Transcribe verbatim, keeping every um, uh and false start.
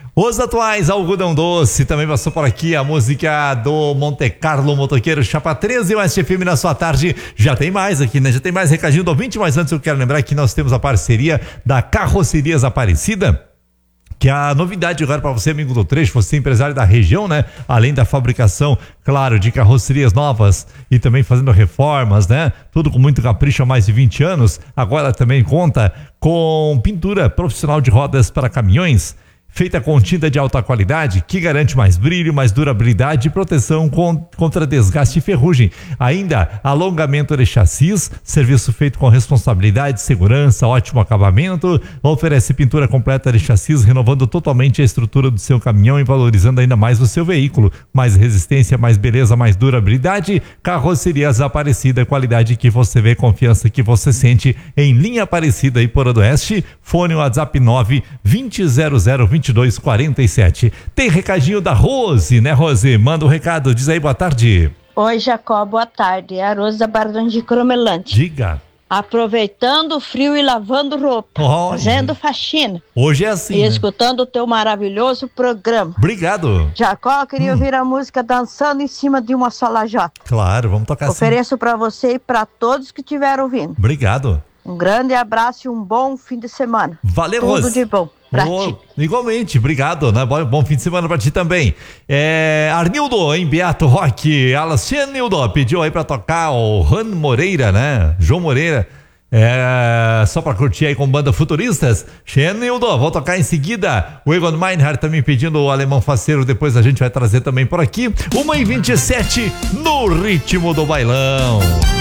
Os atuais, Algodão Doce, também passou por aqui a música do Monte Carlo Motoqueiro Chapa treze, o S F M na sua tarde. Já tem mais aqui, né? Já tem mais recadinho do ouvinte, mas antes eu quero lembrar que nós temos a parceria da Carrocerias Aparecida, que é a novidade agora para você, amigo do trecho, você empresário da região, né? Além da fabricação, claro, de carrocerias novas e também fazendo reformas, né? Tudo com muito capricho há mais de vinte anos. Agora também conta com pintura profissional de rodas para caminhões, feita com tinta de alta qualidade, que garante mais brilho, mais durabilidade e proteção contra desgaste e ferrugem. Ainda, alongamento de chassis, serviço feito com responsabilidade, segurança, ótimo acabamento. Oferece pintura completa de chassis, renovando totalmente a estrutura do seu caminhão e valorizando ainda mais o seu veículo. Mais resistência, mais beleza, mais durabilidade. Carrocerias Aparecida, qualidade que você vê, confiança que você sente. Em linha Aparecida e Porã do Oeste. Fone WhatsApp nove vinte zero zero vinte e dois quarenta e sete. Tem recadinho da Rose, né, Rose? Manda um recado, diz aí, boa tarde. Oi, Jacó, boa tarde. É a Rosa Bardão de Cromelante. Diga. Aproveitando o frio e lavando roupa, Olha, fazendo faxina. Hoje é assim, E né? escutando o teu maravilhoso programa. Obrigado. Jacó, queria Hum. ouvir a música Dançando em Cima de uma Solajota. Claro, vamos tocar assim. Ofereço pra você e pra todos que estiveram ouvindo. Obrigado. Um grande abraço e um bom fim de semana. Valeu, Tudo Rose. de bom pra Oh, ti. igualmente, obrigado, né? Bom, bom fim de semana pra ti também. É, Arnildo, em Beato Rock, Alcianildo pediu aí pra tocar o Ran Moreira, né? João Moreira. É, só pra curtir aí com banda Futuristas. Xenildo, vou tocar em seguida. O Egon Meinhardt também pedindo o Alemão Faceiro, depois a gente vai trazer também por aqui. uma e vinte e sete no ritmo do bailão.